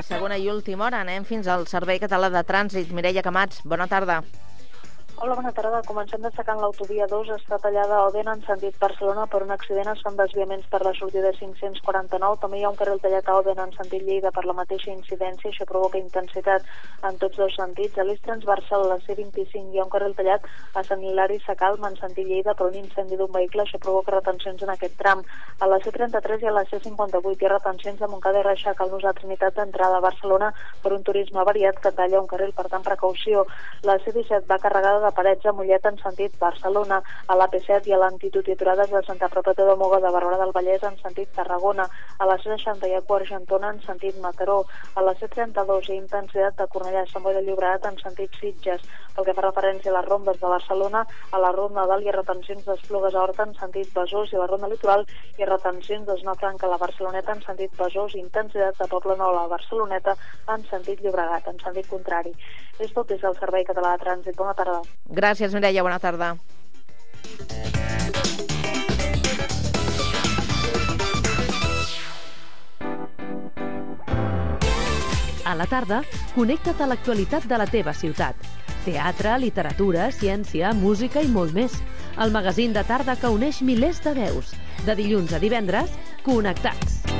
segona i última hora. Anem fins al Servei Català de Trànsit. Mireia Camats, bona tarda. Hola, bona tarda. Comencem destacant l'autovia 2, està tallada a Òdena en sentit Barcelona per un accident. Es fan desviaments per la sortida 549. També hi ha un carril tallat a Òdena en sentit Lleida per la mateixa incidència. Això provoca intensitat en tots dos sentits. A l'eix transversal, la C25, hi ha un carril tallat a Sant Hilari Sacalm en sentit Lleida per un incendi d'un vehicle. Això provoca retencions en aquest tram. A la C33 i a la C58 hi ha retencions de Montcada i Reixac al Nus a Trinitat d'entrada a Barcelona per un turisme variat que talla un carril, per tant, precaució. La C17 va carregada de Parets a Mollet en sentit Barcelona. A l'AP7 i a l'Antitud i aturades de Santa Perpètua de Moga de Barberà del Vallès en sentit Tarragona. A la C60 hi ha Argentona en sentit Mataró. A la C32 hi ha intensitat de Cornellà a Sant Boi de Llobregat en sentit Sitges. Pel que fa referència a les rondes de Barcelona, a la ronda dalt hi ha retencions d'Esplugues a Horta en sentit Besòs i a la ronda litoral hi ha retencions d'Osna Franca a la Barceloneta en sentit Besòs i intensitat de Poble Nou a la Barceloneta en sentit Llobregat, en sentit contrari. És tot des del Servei Català de Trànsit. Bona tarda. Gràcies, Mireia. Bona tarda. A la tarda, connecta't a l'actualitat de la teva ciutat. Teatre, literatura, ciència, música i molt més. El magazín de tarda que uneix milers de veus. De dilluns a divendres, Connectats.